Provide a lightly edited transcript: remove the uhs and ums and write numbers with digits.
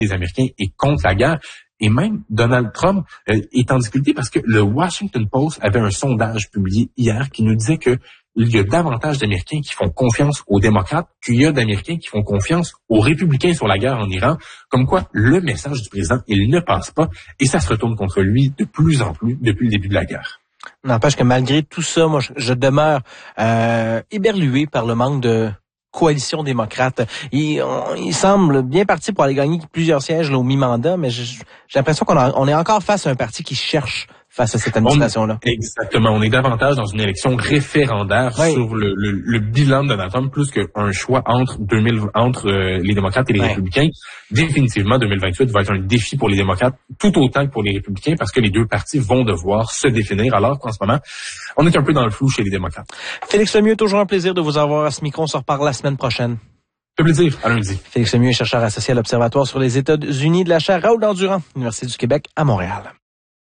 des Américains est contre la guerre. Et même Donald Trump est en difficulté parce que le Washington Post avait un sondage publié hier qui nous disait que il y a davantage d'Américains qui font confiance aux démocrates qu'il y a d'Américains qui font confiance aux républicains sur la guerre en Iran. Comme quoi, le message du président, il ne passe pas et ça se retourne contre lui de plus en plus depuis le début de la guerre. N'empêche que malgré tout ça, moi, je demeure éberlué par le manque de coalition démocrate. Il semble bien parti pour aller gagner plusieurs sièges là, au mi-mandat, mais j'ai l'impression qu'on est encore face à un parti qui cherche face à cette administration-là. Exactement. On est davantage dans une élection référendaire sur le bilan de Donald Trump plus qu'un choix entre les démocrates et les républicains. Définitivement, 2028 va être un défi pour les démocrates tout autant que pour les républicains parce que les deux partis vont devoir se définir alors qu'en ce moment, on est un peu dans le flou chez les démocrates. Félix Lemieux, toujours un plaisir de vous avoir à ce micro. On se reparle la semaine prochaine. Ça fait plaisir. À lundi. Félix Lemieux est chercheur associé à l'Observatoire sur les États-Unis de la chaire Raoul Dandurand, Université du Québec à Montréal.